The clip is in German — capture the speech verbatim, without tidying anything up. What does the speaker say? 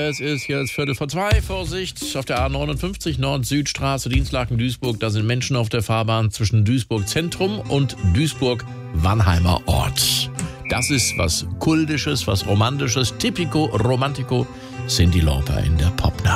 Es ist jetzt Viertel vor zwei. Vorsicht, auf der A neunundfünfzig Nord-Süd-Straße, Dienstlaken-Duisburg. Da sind Menschen auf der Fahrbahn zwischen Duisburg-Zentrum und Duisburg-Wannheimer Ort. Das ist was Kultisches, was Romantisches. Typico Romantico, Cyndi Lauper in der Popnacht.